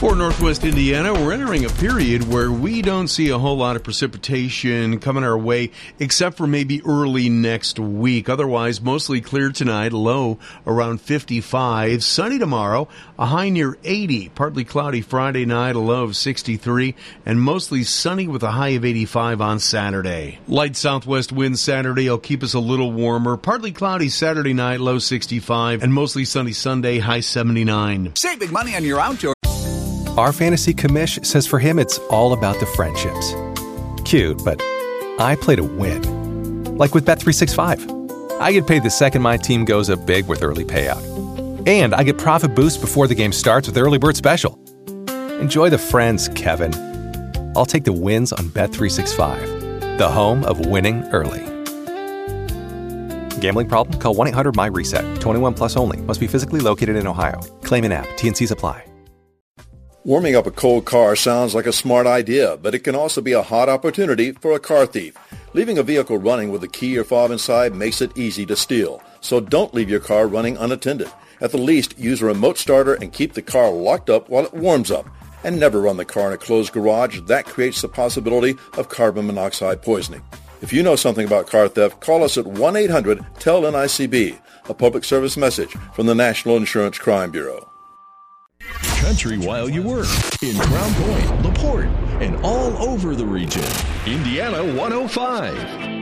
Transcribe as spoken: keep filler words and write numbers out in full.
For Northwest Indiana, we're entering a period where we don't see a whole lot of precipitation coming our way, except for maybe early next week. Otherwise, mostly clear tonight, low around fifty-five. Sunny tomorrow, a high near eighty. Partly cloudy Friday night, a low of sixty-three. And mostly sunny with a high of eighty-five on Saturday. Light southwest winds Saturday will keep us a little warmer. Partly cloudy Saturday night, low sixty-five. And mostly sunny Sunday, high seventy-nine. Save big money on your outdoor. Our fantasy commish says for him it's all about the friendships. Cute, but I play to win. Like with Bet three sixty-five. I get paid the second my team goes up big with early payout. And I get profit boost before the game starts with Early Bird Special. Enjoy the friends, Kevin. I'll take the wins on Bet three sixty-five, the home of winning early. Gambling problem? Call one eight hundred M Y reset. twenty-one plus only. Must be physically located in Ohio. Claim in app. T and C's apply. Warming up a cold car sounds like a smart idea, but it can also be a hot opportunity for a car thief. Leaving a vehicle running with a key or fob inside makes it easy to steal. So don't leave your car running unattended. At the least, use a remote starter and keep the car locked up while it warms up. And never run the car in a closed garage. That creates the possibility of carbon monoxide poisoning. If you know something about car theft, call us at one eight hundred T E L N I C B, a public service message from the National Insurance Crime Bureau. Country while you work in Crown Point, LaPorte, and all over the region. Indiana one oh five.